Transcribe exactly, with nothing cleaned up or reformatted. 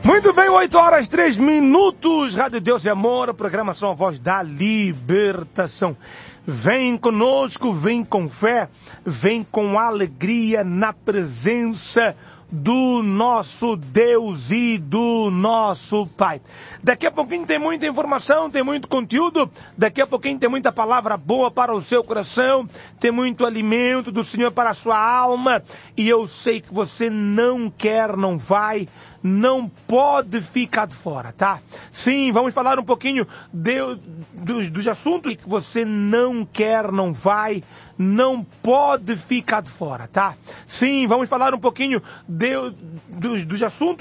Muito bem, oito horas, três minutos, Rádio Deus e Amor, programação A Voz da Libertação. Vem conosco, vem com fé, vem com alegria na presença do nosso Deus e do nosso Pai. Daqui a pouquinho tem muita informação, tem muito conteúdo, daqui a pouquinho tem muita palavra boa para o seu coração, tem muito alimento do Senhor para a sua alma, e eu sei que você não quer, não vai, não pode ficar de fora, tá? Sim, vamos falar um pouquinho de, dos, dos assuntos que você não quer, não vai, não pode ficar de fora, tá? Sim, vamos falar um pouquinho de, dos, dos assuntos